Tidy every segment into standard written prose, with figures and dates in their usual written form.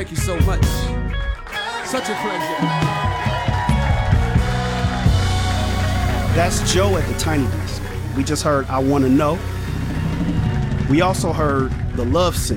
Thank you so much. Such a pleasure. That's Joe at the Tiny Desk. We just heard I Wanna Know. We also heard The Love Scene,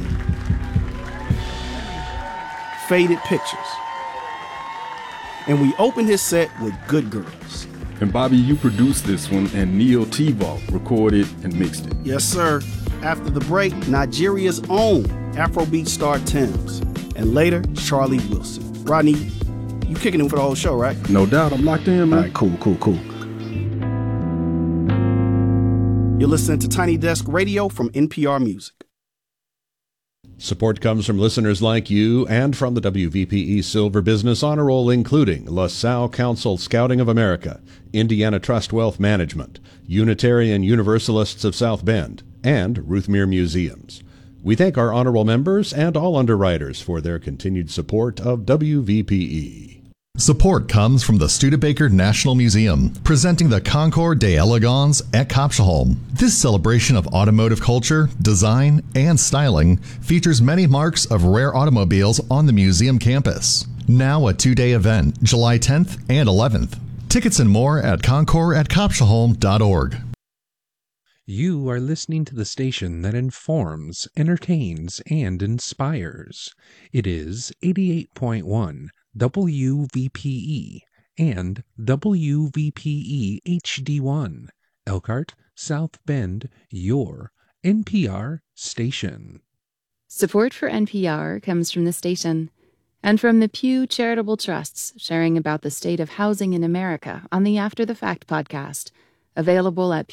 Faded Pictures. And we opened his set with Good Girls. And Bobby, you produced this one, and Neil T-Vault recorded and mixed it. Yes, sir. After the break, Nigeria's own Afrobeat star Tems. And later, Charlie Wilson. Rodney, you kicking him for the whole show, right? No doubt. I'm locked in, man. All right, cool. You're listening to Tiny Desk Radio from NPR Music. Support comes from listeners like you and from the WVPE Silver Business Honor Roll, including LaSalle Council Scouting of America, Indiana Trust Wealth Management, Unitarian Universalists of South Bend, and Ruthmere Museums. We thank our honor roll members and all underwriters for their continued support of WVPE. Support comes from the Studebaker National Museum, presenting the Concours d'Elegance at Kapschelholm. This celebration of automotive culture, design, and styling features many marks of rare automobiles on the museum campus. Now a two-day event, July 10th and 11th. Tickets and more at concours@kapschelholm.org. You are listening to the station that informs, entertains, and inspires. It is 88.1 WVPE and WVPE HD1, Elkhart, South Bend, your NPR station. Support for NPR comes from the station and from the Pew Charitable Trusts, sharing about the state of housing in America on the After the Fact podcast, available at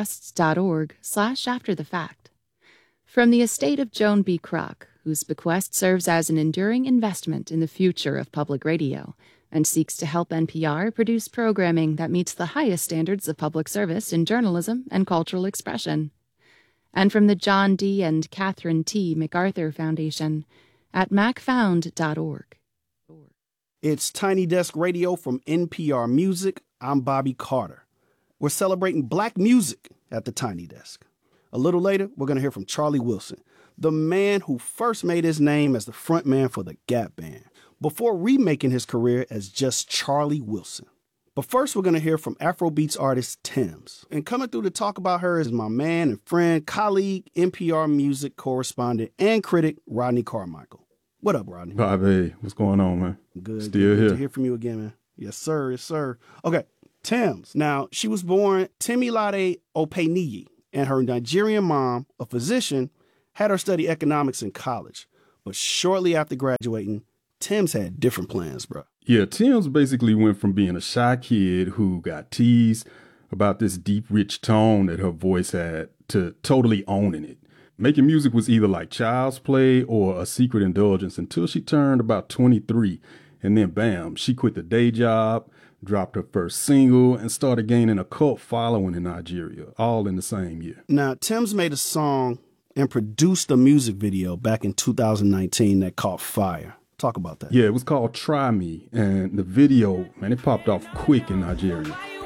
pewtrusts.org/afterthefact. From the estate of Joan B. Kroc, whose bequest serves as an enduring investment in the future of public radio and seeks to help NPR produce programming that meets the highest standards of public service in journalism and cultural expression. And from the John D. and Catherine T. MacArthur Foundation at macfound.org. It's Tiny Desk Radio from NPR Music. I'm Bobby Carter. We're celebrating black music at the Tiny Desk. A little later, we're going to hear from Charlie Wilson, the man who first made his name as the frontman for the Gap Band, before remaking his career as just Charlie Wilson. But first, we're going to hear from Afrobeats artist Tems. And coming through to talk about her is my man and friend, colleague, NPR Music correspondent, and critic, Rodney Carmichael. What up, Rodney? Bobby, what's going on, man? Good. Still good here. to hear from you again, man. Yes, sir. Yes, sir. Okay, Tems. Now, she was born Temilade Openiyi, and her Nigerian mom, a physician, had her study economics in college. But shortly after graduating, Tems had different plans, bro. Yeah, Tems basically went from being a shy kid who got teased about this deep, rich tone that her voice had to totally owning it. Making music was either like child's play or a secret indulgence until she turned about 23. And then, bam, she quit the day job, dropped her first single, and started gaining a cult following in Nigeria, all in the same year. Now, Tems made a song and produced a music video back in 2019 that caught fire. Talk about that. Yeah, it was called Try Me, and the video, man, it popped off quick in Nigeria.